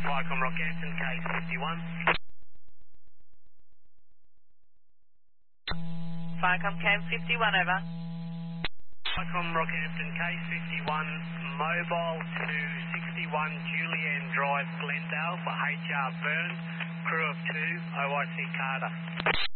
Viacom Rockhampton, K51. Viacom Cam 51, over. Viacom Rockhampton, K51, mobile to 61 Julianne Drive, Glendale for HR Burns, crew of 2, OIC Carter.